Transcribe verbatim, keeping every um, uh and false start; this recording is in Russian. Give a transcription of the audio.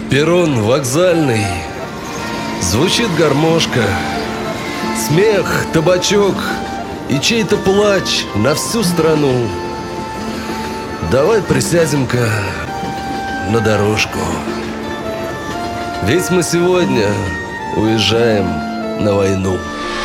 Перрон вокзальный. Звучит гармошка. Смех, табачок и чей-то плач на всю страну. Давай присядем-ка на дорожку. Ведь мы сегодня уезжаем на войну.